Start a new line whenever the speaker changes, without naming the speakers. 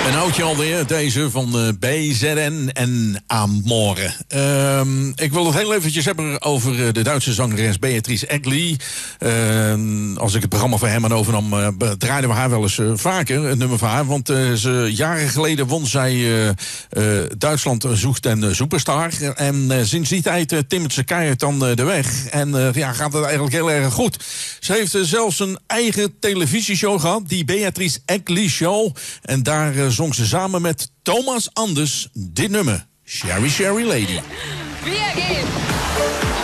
Een oudje alweer, deze van BZN en Amore. Ik wil het heel eventjes hebben over de Duitse zangeres Beatrice Egli. Als ik het programma van Herman overnam, draaiden we haar wel eens vaker, het nummer van haar. Want jaren geleden won zij Duitsland zoekt een superstar. En sinds die tijd timmert ze keihard dan de weg. En gaat het eigenlijk heel erg goed. Ze heeft zelfs een eigen televisieshow gehad, die Beatrice Egli Show. En daar zong ze samen met Thomas Anders dit nummer. Sherry Sherry Lady.
Wir gehen!